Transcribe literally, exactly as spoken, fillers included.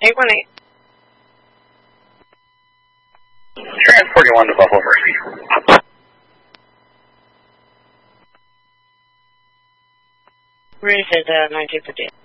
eight one eight. Transporting one to Buffalo Mercy. Rated uh, nineteen fifty.